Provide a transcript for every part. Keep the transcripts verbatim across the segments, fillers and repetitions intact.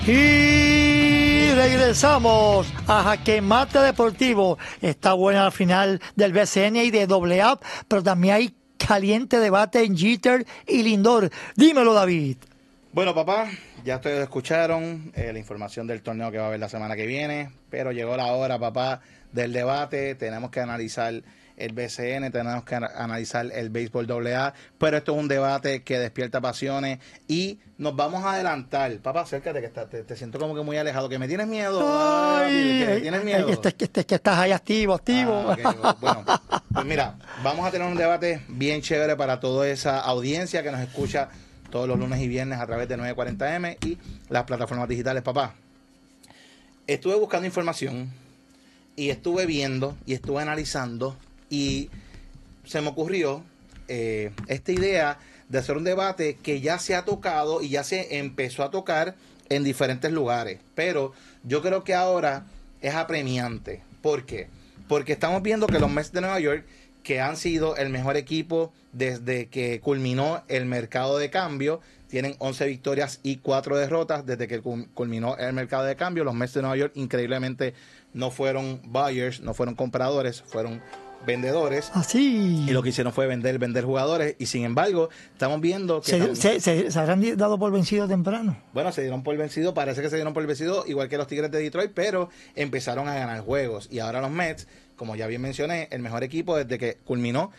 Y regresamos a Jaque Mate Deportivo. Está buena la final del B C N y de doble A, pero también hay caliente debate en Jeter y Lindor. Dímelo, David. Bueno, papá, ya ustedes escucharon eh, la información del torneo que va a haber la semana que viene, pero llegó la hora, papá, del debate. Tenemos que analizar el B C N, tenemos que analizar el béisbol doble A, pero esto es un debate que despierta pasiones y nos vamos a adelantar. Papá, acércate, que está, te, te siento como que muy alejado, que me tienes miedo. Ay, ¿Me tienes miedo? Este, este, este, que estás ahí activo, activo. Ah, okay. Bueno, pues mira, vamos a tener un debate bien chévere para toda esa audiencia que nos escucha todos los lunes y viernes a través de nueve cuarenta eme y las plataformas digitales. Papá, estuve buscando información y estuve viendo y estuve analizando y se me ocurrió eh, esta idea de hacer un debate que ya se ha tocado y ya se empezó a tocar en diferentes lugares, pero yo creo que ahora es apremiante. ¿Por qué? Porque estamos viendo que los Mets de Nueva York, que han sido el mejor equipo desde que culminó el mercado de cambio, tienen once victorias y cuatro derrotas desde que culminó el mercado de cambio. Los Mets de Nueva York increíblemente no fueron buyers, no fueron compradores, fueron vendedores. Así. Y lo que hicieron fue vender, vender jugadores. Y sin embargo, estamos viendo que... Se, también, se, se, se habrán dado por vencido temprano. Bueno, se dieron por vencido, parece que se dieron por vencido, igual que los Tigres de Detroit, pero empezaron a ganar juegos. Y ahora los Mets, como ya bien mencioné, el mejor equipo desde que culminó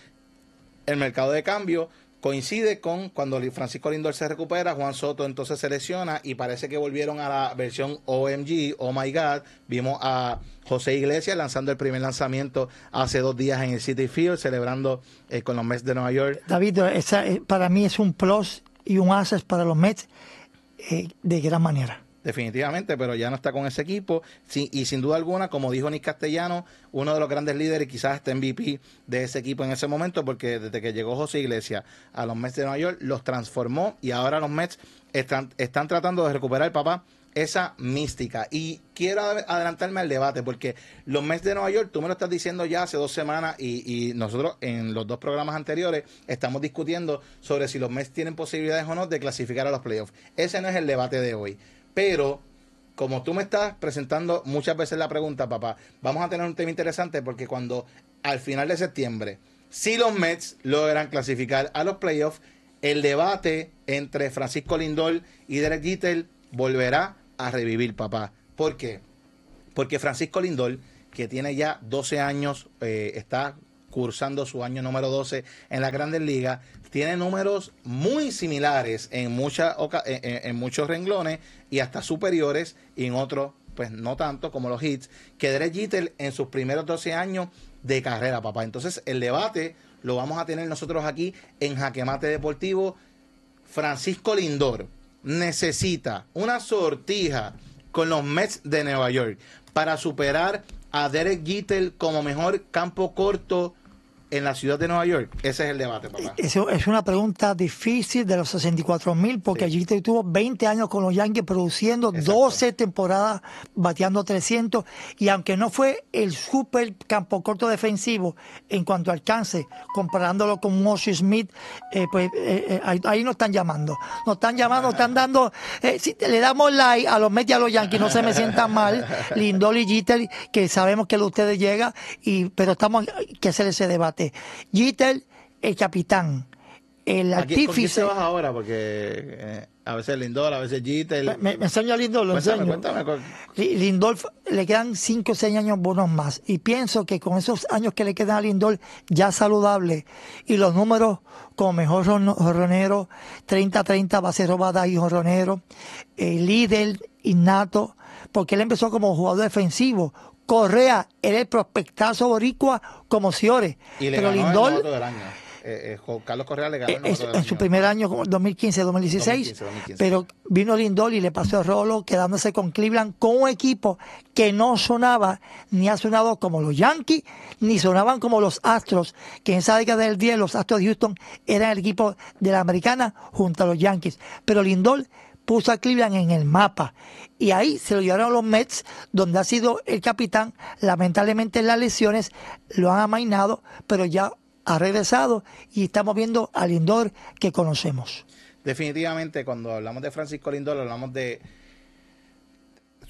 el mercado de cambio, coincide con cuando Francisco Lindor se recupera, Juan Soto entonces se lesiona y parece que volvieron a la versión O M G, Oh My God. Vimos a José Iglesias lanzando el primer lanzamiento hace dos días en el Citi Field, celebrando eh, con los Mets de Nueva York. David, esa, para mí es un plus y un asset para los Mets eh, de gran manera. Definitivamente, pero ya no está con ese equipo. Sí, y sin duda alguna, como dijo Nick Castellano, uno de los grandes líderes, quizás hasta M V P de ese equipo en ese momento, porque desde que llegó José Iglesias a los Mets de Nueva York, los transformó y ahora los Mets están, están tratando de recuperar, papá, esa mística. Y quiero adelantarme al debate, porque los Mets de Nueva York, tú me lo estás diciendo ya hace dos semanas y, y nosotros en los dos programas anteriores estamos discutiendo sobre si los Mets tienen posibilidades o no de clasificar a los playoffs. Ese no es el debate de hoy. Pero, como tú me estás presentando muchas veces la pregunta, papá, vamos a tener un tema interesante porque cuando al final de septiembre, si los Mets logran clasificar a los playoffs, el debate entre Francisco Lindor y Derek Jeter volverá a revivir, papá. ¿Por qué? Porque Francisco Lindor, que tiene ya doce años, eh, está cursando su año número doce en las Grandes Ligas, tiene números muy similares en, mucha, en, en muchos renglones y hasta superiores, y en otros pues no tanto, como los hits, que Derek Jeter en sus primeros doce años de carrera, papá. Entonces el debate lo vamos a tener nosotros aquí en Jaque Mate Deportivo. Francisco Lindor necesita una sortija con los Mets de Nueva York para superar a Derek Jeter como mejor campo corto en la ciudad de Nueva York. Ese es el debate, papá. Eso es una pregunta difícil de los sesenta y cuatro mil, porque sí. Jeter tuvo veinte años con los Yankees produciendo. Exacto. doce temporadas bateando trescientos, y aunque no fue el super campo corto defensivo en cuanto a alcance, comparándolo con Ozzie Smith, eh, pues eh, eh, ahí, ahí nos están llamando. Nos están llamando, nos están dando... Eh, si le damos like a los Mets y a los Yankees, no se me sientan mal. Lindor y Jeter, que sabemos que lo de ustedes llega, y, pero estamos que hacer ese debate. Jeter, el capitán, el artífice. ¿Por qué se baja ahora? Porque eh, a veces Lindor, a veces Jeter. Me, me enseño a Lindor, lo cuéntame, enseño. Cuéntame. Lindor le quedan cinco o seis años buenos más. Y pienso que con esos años que le quedan a Lindor, ya saludable, y los números como mejor jonronero, treinta treinta, base robada y jonronero, eh, líder innato, porque él empezó como jugador defensivo. Correa era el prospectazo boricua como Ciores. Y le pero ganó Lindor, el novato del año. Eh, eh, Carlos Correa le ganó el novato es, del en año. su primer año, como dos mil quince dos mil dieciséis, dos mil quince, dos mil quince. Pero vino Lindor y le pasó el rolo, quedándose con Cleveland, con un equipo que no sonaba, ni ha sonado como los Yankees, ni sonaban como los Astros, que en esa década del diez los Astros de Houston eran el equipo de la americana junto a los Yankees. Pero Lindor puso a Cleveland en el mapa, y ahí se lo llevaron a los Mets, donde ha sido el capitán. Lamentablemente las lesiones lo han amainado, pero ya ha regresado y estamos viendo a Lindor que conocemos. Definitivamente, cuando hablamos de Francisco Lindor, hablamos de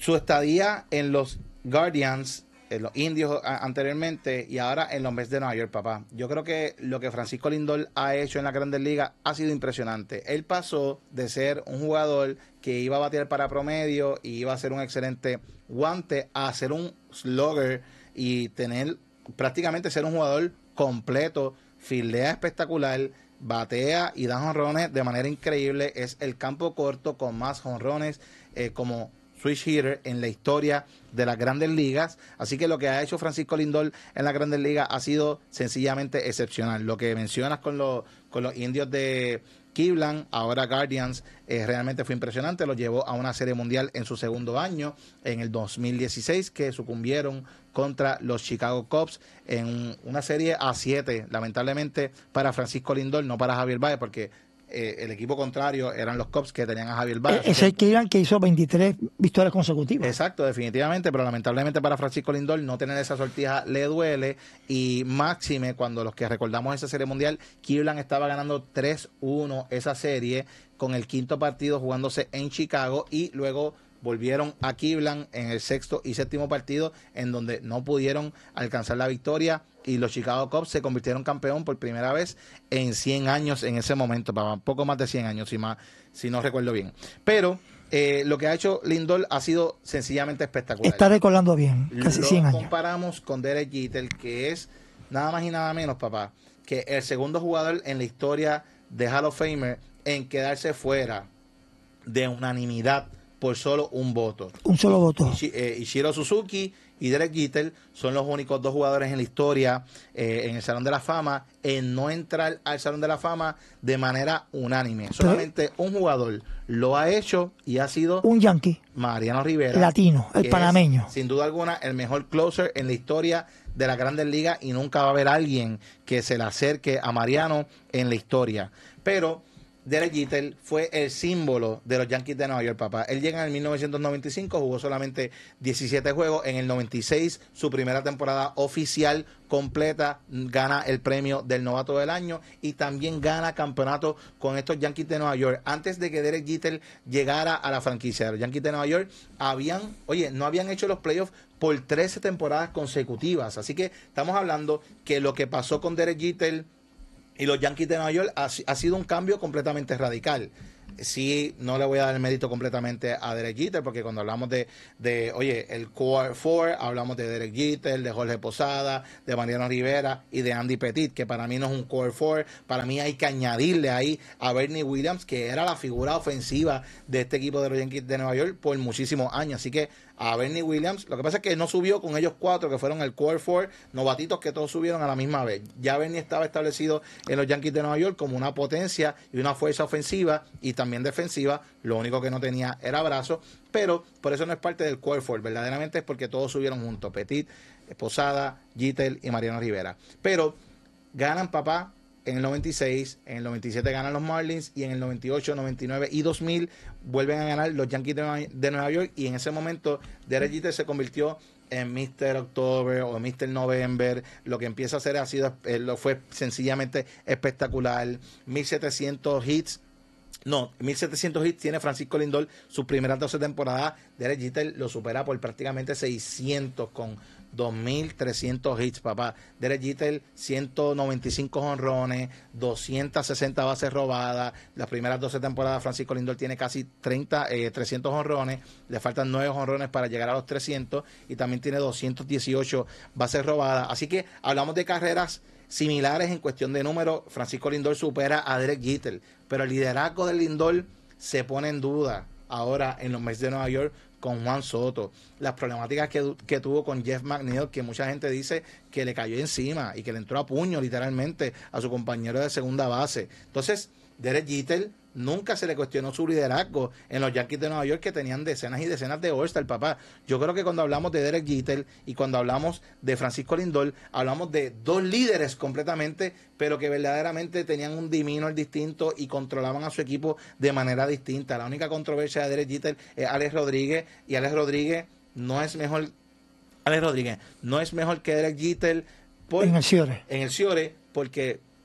su estadía en los Guardians, en los Indios anteriormente y ahora en los Mets de Nueva York, papá. Yo creo que lo que Francisco Lindor ha hecho en la Grandes Ligas ha sido impresionante. Él pasó de ser un jugador que iba a batear para promedio y iba a ser un excelente guante a ser un slugger y tener prácticamente ser un jugador completo, fildea espectacular, batea y da jonrones de manera increíble. Es el campo corto con más jonrones eh, como switch hitter en la historia de las Grandes Ligas. Así que lo que ha hecho Francisco Lindor en las Grandes Ligas ha sido sencillamente excepcional. Lo que mencionas con los, con los Indios de Cleveland, ahora Guardians, eh, realmente fue impresionante. Lo llevó a una serie mundial en su segundo año, en el dos mil dieciséis, que sucumbieron contra los Chicago Cubs en una serie a siete, lamentablemente para Francisco Lindor, no para Javier Baez, porque Eh, el equipo contrario eran los Cubs que tenían a Javier Baez. Es el Cleveland que hizo veintitrés victorias consecutivas. Exacto, definitivamente, pero lamentablemente para Francisco Lindor no tener esa sortija le duele, y máxime cuando los que recordamos esa serie mundial, Cleveland estaba ganando tres uno esa serie con el quinto partido jugándose en Chicago y luego volvieron a Cleveland en el sexto y séptimo partido en donde no pudieron alcanzar la victoria y los Chicago Cubs se convirtieron campeón por primera vez en cien años en ese momento, para poco más de cien años, si, más, si no recuerdo bien. Pero eh, lo que ha hecho Lindor ha sido sencillamente espectacular. Está recordando bien, casi lo cien años. Comparamos con Derek Jeter, que es nada más y nada menos, papá, que el segundo jugador en la historia de Hall of Famer en quedarse fuera de unanimidad por solo un voto. Un solo voto. Ishi, eh, Ichiro Suzuki y Derek Jeter son los únicos dos jugadores en la historia eh, en el Salón de la Fama en no entrar al Salón de la Fama de manera unánime. Pero solamente un jugador lo ha hecho y ha sido un yankee, Mariano Rivera, latino, el panameño. Es, sin duda alguna, el mejor closer en la historia de las Grandes Ligas y nunca va a haber alguien que se le acerque a Mariano en la historia. Pero Derek Jeter fue el símbolo de los Yankees de Nueva York, papá. Él llega en el mil novecientos noventa y cinco, jugó solamente diecisiete juegos. En el noventa y seis, su primera temporada oficial completa, gana el premio del novato del año y también gana campeonato con estos Yankees de Nueva York. Antes de que Derek Jeter llegara a la franquicia de los Yankees de Nueva York, habían, oye, no habían hecho los playoffs por trece temporadas consecutivas. Así que estamos hablando que lo que pasó con Derek Jeter y los Yankees de Nueva York ha, ha sido un cambio completamente radical. Sí, no le voy a dar el mérito completamente a Derek Jeter, porque cuando hablamos de, de oye, el Core cuatro, hablamos de Derek Jeter, de Jorge Posada, de Mariano Rivera y de Andy Pettitte, que para mí no es un Core cuatro. Para mí hay que añadirle ahí a Bernie Williams, que era la figura ofensiva de este equipo de los Yankees de Nueva York por muchísimos años. Así que a Bernie Williams, lo que pasa es que no subió con ellos cuatro, que fueron el Core cuatro, novatitos que todos subieron a la misma vez. Ya Bernie estaba establecido en los Yankees de Nueva York como una potencia y una fuerza ofensiva y también defensiva. Lo único que no tenía era brazo, pero por eso no es parte del Core cuatro. Verdaderamente es porque todos subieron juntos: Pettitte, Posada, Jeter y Mariano Rivera. Pero ganan, papá, en el noventa y seis, en el noventa y siete ganan los Marlins y en el noventa y ocho, noventa y nueve y dos mil vuelven a ganar los Yankees de, de Nueva York, y en ese momento Derek Jeter se convirtió en mister October o mister November. Lo que empieza a hacer ha sido, eh, lo fue sencillamente espectacular. mil setecientos hits. No, mil setecientos hits tiene Francisco Lindor sus primeras doce temporadas. Derek Jeter lo supera por prácticamente seiscientos con dos mil trescientos hits, papá. Derek Jeter, ciento noventa y cinco jonrones, doscientas sesenta bases robadas. Las primeras doce temporadas Francisco Lindor tiene casi treinta, eh, trescientos jonrones. Le faltan nueve jonrones para llegar a los trescientos y también tiene doscientas dieciocho bases robadas. Así que hablamos de carreras similares en cuestión de número. Francisco Lindor supera a Derek Jeter, pero el liderazgo de Lindor se pone en duda ahora en los Mets de Nueva York con Juan Soto. Las problemáticas que, que tuvo con Jeff McNeil, que mucha gente dice que le cayó encima y que le entró a puño literalmente a su compañero de segunda base. Entonces, Derek Jeter nunca se le cuestionó su liderazgo en los Yankees de Nueva York, que tenían decenas y decenas de All-Star, papá. Yo creo que cuando hablamos de Derek Jeter y cuando hablamos de Francisco Lindor, hablamos de dos líderes completamente, pero que verdaderamente tenían un demeanor distinto y controlaban a su equipo de manera distinta. La única controversia de Derek Jeter es Alex Rodríguez, y Alex Rodríguez no es mejor Alex Rodríguez no es mejor que Derek Jeter por, en el Ciore. En el Ciore, porque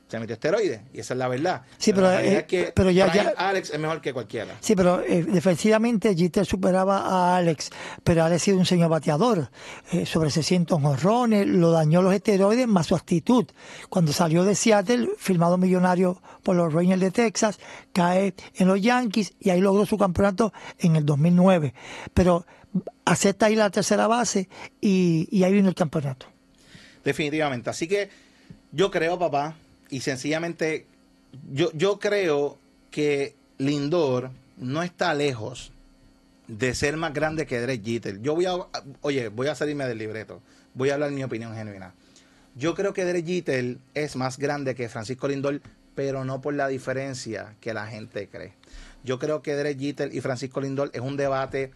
se metió esteroides, y esa es la verdad. Sí, pero, pero, eh, es que pero ya, ya Alex es mejor que cualquiera. Sí, pero eh, defensivamente Jeter superaba a Alex, pero Alex ha sido un señor bateador, eh, sobre seiscientos jonrones, lo dañó los esteroides más su actitud. Cuando salió de Seattle, firmado millonario por los Rangers de Texas, cae en los Yankees y ahí logró su campeonato en el dos mil nueve. Pero acepta ahí la tercera base y, y ahí vino el campeonato. Definitivamente. Así que yo creo, papá, y sencillamente yo, yo creo que Lindor no está lejos de ser más grande que Derek Jeter. Yo voy a, oye, voy a salirme del libreto. Voy a hablar mi opinión genuina. Yo creo que Derek Jeter es más grande que Francisco Lindor, pero no por la diferencia que la gente cree. Yo creo que Derek Jeter y Francisco Lindor es un debate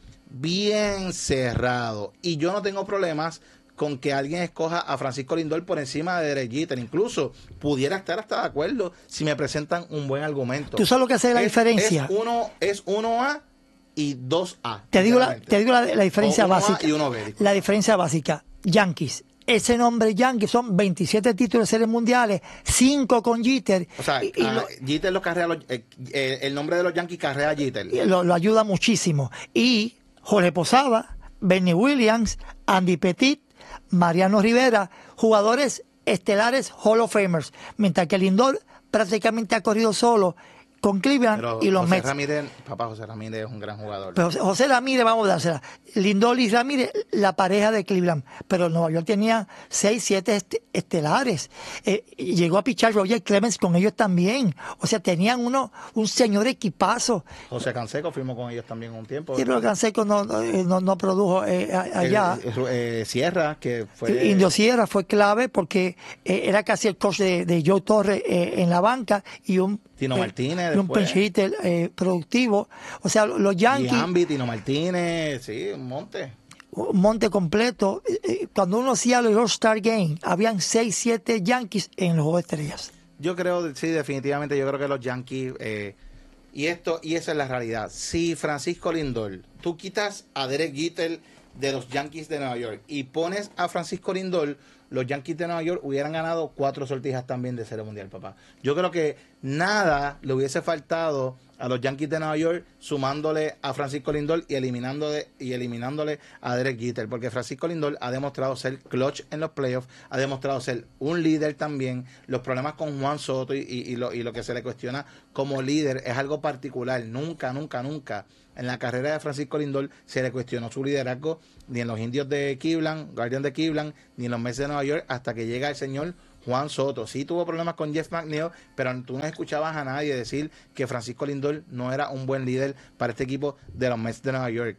bien cerrado. Y yo no tengo problemas con que alguien escoja a Francisco Lindor por encima de Derek Jeter. Incluso pudiera estar hasta de acuerdo si me presentan un buen argumento. ¿Tú sabes lo que hace la es, diferencia? Es uno, es uno A y dos A. Te digo la, te digo la, la diferencia o uno básica. A y uno B, disculpa. La diferencia básica. Yankees. Ese nombre Yankees son veintisiete títulos de series mundiales, cinco con Jeter. O sea, y, y a, lo, Jeter lo carrea, los, eh, eh, el nombre de los Yankees carrea a Jeter. Lo, lo ayuda muchísimo. Y Jorge Posada, Bernie Williams, Andy Pettit, Mariano Rivera, jugadores estelares Hall of Famers, mientras que Lindor prácticamente ha corrido solo con Cleveland Pero y los José Mets. Ramírez, papá José Ramírez es un gran jugador. Pero José Ramírez, vamos a dársela. Lindor y Ramírez, la pareja de Cleveland. Pero Nueva York tenía seis, siete est estelares. Eh, llegó a pichar Roger Clemens con ellos también. O sea, tenían uno, un señor equipazo. José Canseco firmó con ellos también un tiempo. Sí, pero Canseco no, no, no produjo eh, allá. Eh, eh, Sierra, que fue... Indio Sierra fue clave porque eh, era casi el coach de, de Joe Torre eh, en la banca y un Tino eh, Martínez y un pinch hitter eh, productivo. O sea, los Yankees... Giambi, Tino Martínez, sí, un monte. Un monte completo. Eh, cuando uno hacía el All-Star Game, habían seis, siete Yankees en los Juegos de Estrellas. Yo creo, sí, definitivamente, yo creo que los Yankees... Eh, y esto y esa es la realidad. Si Francisco Lindor, tú quitas a Derek Jeter de los Yankees de Nueva York y pones a Francisco Lindor, los Yankees de Nueva York hubieran ganado cuatro sortijas también de Serie Mundial, papá. Yo creo que nada le hubiese faltado a los Yankees de Nueva York sumándole a Francisco Lindor y eliminándole, y eliminándole a Derek Jeter, porque Francisco Lindor ha demostrado ser clutch en los playoffs, ha demostrado ser un líder también. Los problemas con Juan Soto y, y, y, lo, y lo que se le cuestiona como líder es algo particular. Nunca, nunca, nunca en la carrera de Francisco Lindor se le cuestionó su liderazgo ni en los Indios de Cleveland, Guardians de Cleveland, ni en los Mets de Nueva York, hasta que llega el señor Juan Soto. Sí tuvo problemas con Jeff McNeil, pero tú no escuchabas a nadie decir que Francisco Lindor no era un buen líder para este equipo de los Mets de Nueva York.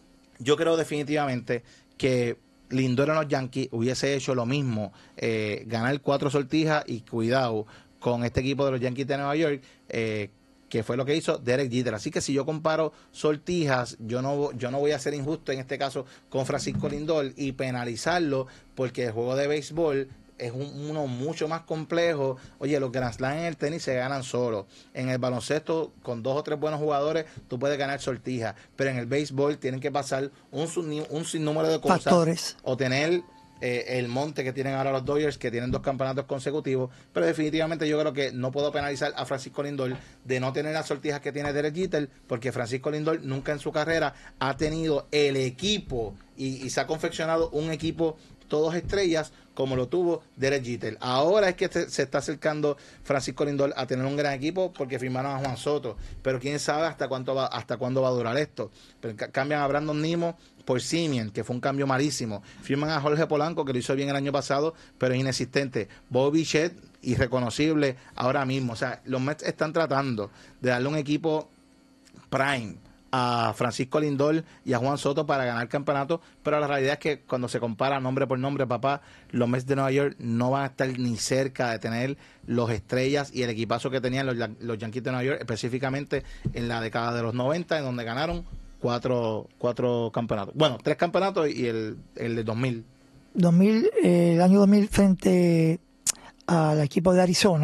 Yo creo definitivamente que Lindor en los Yankees hubiese hecho lo mismo, eh, ganar cuatro sortijas y cuidado con este equipo de los Yankees de Nueva York, eh, que fue lo que hizo Derek Jeter. Así que si yo comparo sortijas, yo no, yo no voy a ser injusto en este caso con Francisco Lindor y penalizarlo, porque el juego de béisbol es un, uno mucho más complejo. Oye, los Grand Slam en el tenis se ganan solos. En el baloncesto, con dos o tres buenos jugadores, tú puedes ganar sortijas. Pero en el béisbol tienen que pasar un, un sinnúmero de cosas. Factores. O tener eh, el monte que tienen ahora los Dodgers, que tienen dos campeonatos consecutivos. Pero definitivamente yo creo que no puedo penalizar a Francisco Lindor de no tener las sortijas que tiene Derek Jeter, porque Francisco Lindor nunca en su carrera ha tenido el equipo y, y se ha confeccionado un equipo todos estrellas como lo tuvo Derek Jeter. Ahora es que se, se está acercando Francisco Lindor a tener un gran equipo porque firmaron a Juan Soto, pero quién sabe hasta cuánto va, hasta cuándo va a durar esto. Pero cambian a Brandon Nimmo por Semien, que fue un cambio malísimo. Firman a Jorge Polanco, que lo hizo bien el año pasado, pero es inexistente. Bobby Bichette, irreconocible ahora mismo. O sea, los Mets están tratando de darle un equipo prime a Francisco Lindor y a Juan Soto para ganar campeonato, pero la realidad es que cuando se compara nombre por nombre, papá, los Mets de Nueva York no van a estar ni cerca de tener los estrellas y el equipazo que tenían los, los Yankees de Nueva York, específicamente en la década de los noventa, en donde ganaron cuatro, cuatro campeonatos. Bueno, tres campeonatos y el, el de dos mil. dos mil eh, el año dos mil frente al equipo de Arizona,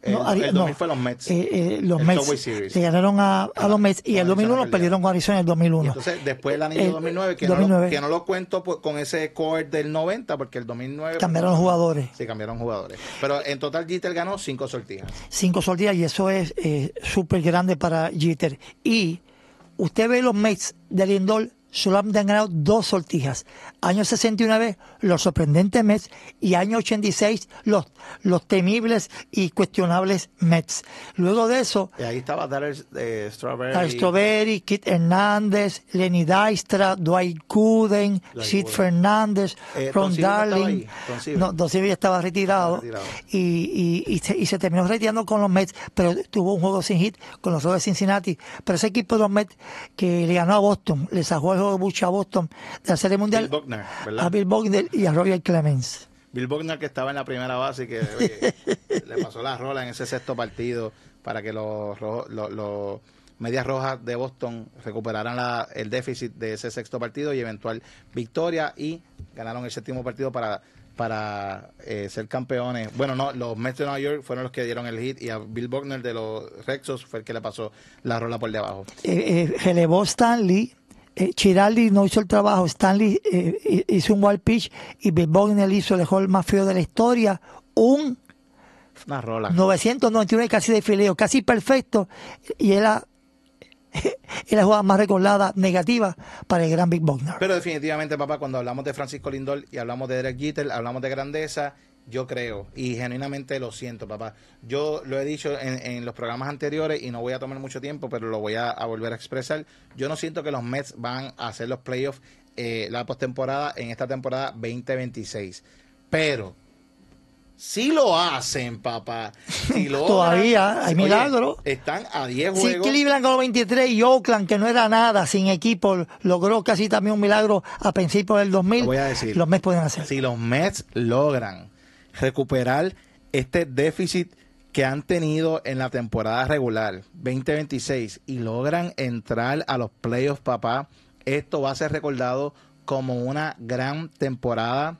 El, no, el dos mil no, fue los Mets. Eh, eh, los el Mets le ganaron a, a los Mets y el dos mil uno perdieron con Arizona en el dos mil uno. Y entonces después el anillo el, dos mil nueve, que, dos mil nueve. No lo, que no lo cuento pues, con ese core del noventa, porque el dos mil nueve... Cambiaron pues, jugadores. Sí, cambiaron jugadores. Pero en total Jeter ganó cinco sortijas. Cinco sortijas y eso es eh, súper grande para Jeter. Y usted ve los Mets de Lindor, solamente han ganado dos sortijas. Año sesenta y nueve, los sorprendentes Mets, y año ochenta y seis, los, los temibles y cuestionables Mets. Luego de eso... Y ahí estaba Darryl eh, Strawberry. Darryl Strawberry, Kit Hernández, Lenny Dykstra, Dwight Gooden, Sid Fernández, eh, Ron Darling. No, Don Silvio estaba retirado, estaba retirado. Y, y, y, se, y se terminó retirando con los Mets, pero tuvo un juego sin hit con los Rojos de Cincinnati. Pero ese equipo de los Mets que le ganó a Boston, le sacó el juego de Bush a Boston de la Serie Mundial, Bill Buckner, a Bill Buckner y a Roger Clemens. Bill Buckner, que estaba en la primera base y que oye, le pasó la rola en ese sexto partido para que los, los, los, los Medias Rojas de Boston recuperaran la, el déficit de ese sexto partido y eventual victoria, y ganaron el séptimo partido para para eh, ser campeones. Bueno, no, los Mets de Nueva York fueron los que dieron el hit, y a Bill Buckner de los Red Sox fue el que le pasó la rola por debajo. Eh, eh, relevó Stanley. Eh, Chiraldi no hizo el trabajo, Stanley eh, hizo un wild pitch y Bill Buckner hizo el mejor más feo de la historia, un Una rola. novecientos noventa y uno casi de fileo, casi perfecto, y era, era la jugada más recordada negativa para el gran Bill Buckner. Pero definitivamente, papá, cuando hablamos de Francisco Lindor y hablamos de Derek Jeter, hablamos de grandeza. Yo creo, y genuinamente lo siento, papá. Yo lo he dicho en, en los programas anteriores y no voy a tomar mucho tiempo, pero lo voy a, a volver a expresar. Yo no siento que los Mets van a hacer los playoffs, eh, la postemporada en esta temporada veinte veintiséis. Pero si lo hacen, papá. Si lo Todavía logran, hay milagros. Están a diez Sí, juegos. Cleveland ganó veintitrés y Oakland, que no era nada, sin equipo, logró casi también un milagro a principios del dos mil. Lo voy a decir. Los Mets pueden hacer. Si los Mets logran recuperar este déficit que han tenido en la temporada regular veinte veintiséis y logran entrar a los playoffs, papá, esto va a ser recordado como una gran temporada,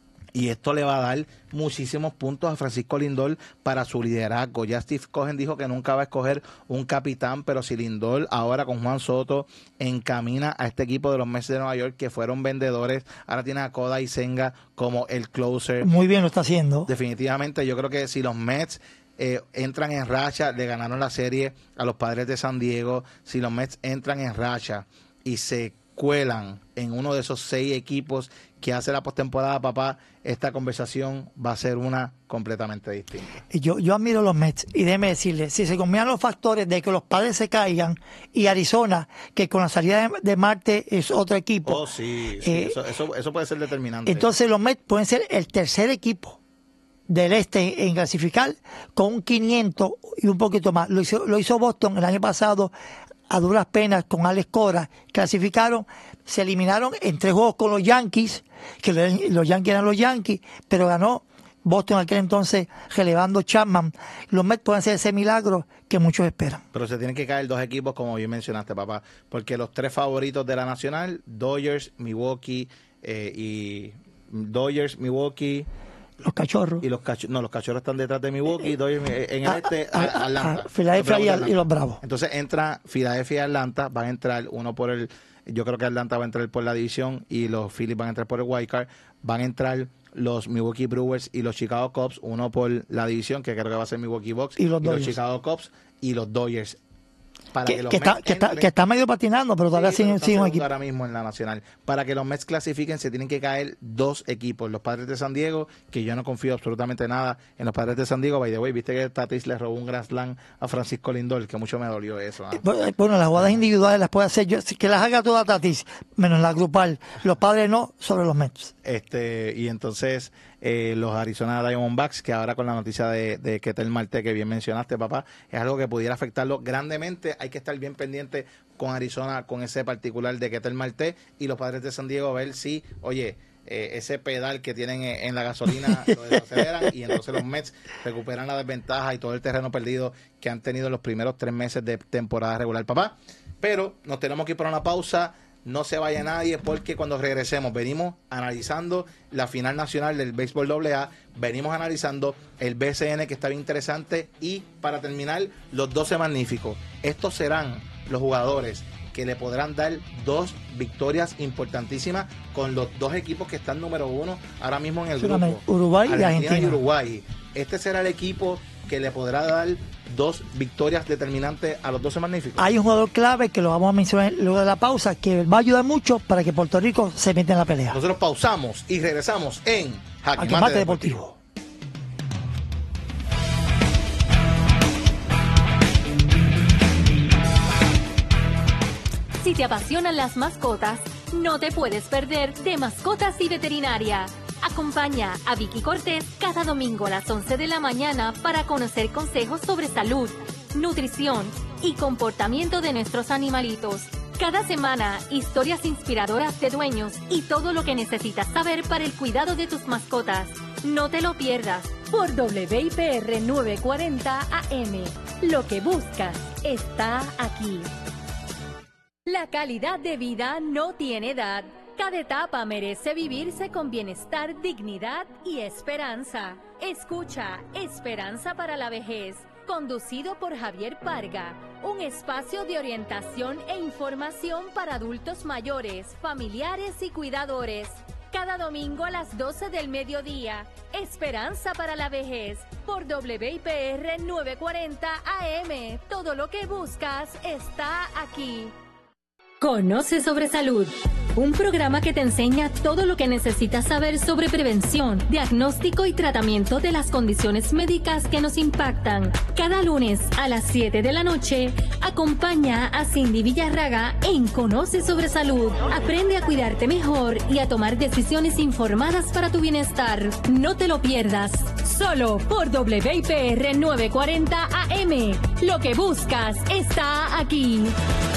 y esto le va a dar muchísimos puntos a Francisco Lindor para su liderazgo. Ya Steve Cohen dijo que nunca va a escoger un capitán, pero si Lindor ahora con Juan Soto encamina a este equipo de los Mets de Nueva York, que fueron vendedores, ahora tiene a Kodai Senga como el closer. Muy bien lo está haciendo. Definitivamente, yo creo que si los Mets eh, entran en racha, le ganaron la serie a los Padres de San Diego, si los Mets entran en racha y se cuelan en uno de esos seis equipos que hace la postemporada, papá, esta conversación va a ser una completamente distinta. Yo, yo admiro los Mets, y déjeme decirle, si se combinan los factores de que los Padres se caigan y Arizona, que con la salida de, de Marte es otro equipo. Oh, sí, sí eh, eso, eso, eso puede ser determinante. Entonces los Mets pueden ser el tercer equipo del este en clasificar con un quinientos y un poquito más. Lo hizo, lo hizo Boston el año pasado a duras penas con Alex Cora. Clasificaron, se eliminaron en tres juegos con los Yankees, que los Yankees eran los Yankees, pero ganó Boston en aquel entonces relevando Chapman. Los Mets pueden hacer ese milagro que muchos esperan. Pero se tienen que caer dos equipos, como bien mencionaste, papá, porque los tres favoritos de la Nacional, Dodgers, Milwaukee eh, y Dodgers, Milwaukee... Los Cachorros. Y los cachorros, no, los Cachorros están detrás de Milwaukee, Dodgers en el a, este, a, a, Atlanta. A Filadelfia y, a, y los Bravos. Entonces entra Filadelfia y Atlanta, van a entrar uno por el, yo creo que Atlanta va a entrar por la división y los Phillies van a entrar por el wild card, van a entrar los Milwaukee Brewers y los Chicago Cubs, uno por la división, que creo que va a ser Milwaukee Bucks, y los, y los Chicago Cubs y los Dodgers. Para que, que, los que, está, que, está, que está medio patinando, pero todavía sí, siguen sin un equipo. Ahora mismo en la Nacional. Para que los Mets clasifiquen, se tienen que caer dos equipos. Los Padres de San Diego, que yo no confío absolutamente nada en los Padres de San Diego. By the way, viste que Tatis le robó un Grand Slam a Francisco Lindor, que mucho me dolió eso. ¿eh? Bueno, las jugadas individuales las puede hacer yo, que las haga toda Tatis, menos la grupal. Los Padres no, sobre los Mets. Este, y entonces eh, los Arizona Diamondbacks, que ahora con la noticia de, de Ketel Marte, que bien mencionaste, papá, es algo que pudiera afectarlo grandemente. Hay que estar bien pendiente con Arizona, con ese particular de Ketel Marte, y los Padres de San Diego, a ver si, oye, eh, ese pedal que tienen en la gasolina lo desaceleran, y entonces los Mets recuperan la desventaja y todo el terreno perdido que han tenido en los primeros tres meses de temporada regular, papá. Pero nos tenemos que ir para una pausa. no se vaya nadie, porque cuando regresemos venimos analizando la final nacional del béisbol doble A, venimos analizando el B C N, que está bien interesante, y para terminar, los doce magníficos. Estos serán los jugadores que le podrán dar dos victorias importantísimas con los dos equipos que están número uno ahora mismo en el grupo, Uruguay y Argentina. y Uruguay. Este será el equipo que le podrá dar dos victorias determinantes a los doce magníficos. Hay un jugador clave que lo vamos a mencionar luego de la pausa, que va a ayudar mucho para que Puerto Rico se meta en la pelea. Nosotros pausamos y regresamos en Jaque Jaque Mate Mate Deportivo. Deportivo. Si te apasionan las mascotas, no te puedes perder de Mascotas y Veterinaria. Acompaña a Vicky Cortés cada domingo a las once de la mañana para conocer consejos sobre salud, nutrición y comportamiento de nuestros animalitos. Cada semana, historias inspiradoras de dueños y todo lo que necesitas saber para el cuidado de tus mascotas. No te lo pierdas por W I P R novecientos cuarenta A M. Lo que buscas está aquí. La calidad de vida no tiene edad. Cada etapa merece vivirse con bienestar, dignidad y esperanza. Escucha Esperanza para la Vejez, conducido por Javier Parga, un espacio de orientación e información para adultos mayores, familiares y cuidadores. Cada domingo a las doce del mediodía, Esperanza para la Vejez, por W I P R novecientos cuarenta A M. Todo lo que buscas está aquí. Conoce sobre salud, un programa que te enseña todo lo que necesitas saber sobre prevención, diagnóstico y tratamiento de las condiciones médicas que nos impactan. Cada lunes a las siete de la noche, acompaña a Cindy Villarraga en Conoce sobre Salud. Aprende a cuidarte mejor y a tomar decisiones informadas para tu bienestar. No te lo pierdas, solo por W I P R novecientos cuarenta A M. Lo que buscas está aquí.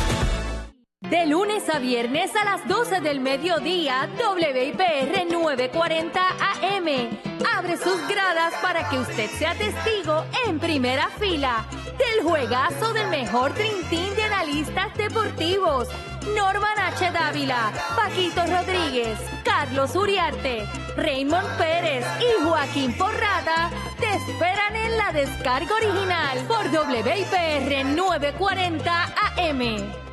De lunes a viernes a las doce del mediodía, W I P R novecientos cuarenta A M abre sus gradas para que usted sea testigo en primera fila del juegazo del mejor trintín de analistas deportivos. Norman H. Dávila, Paquito Rodríguez, Carlos Uriarte, Raymond Pérez y Joaquín Porrada te esperan en la descarga original por W I P R novecientos cuarenta A M.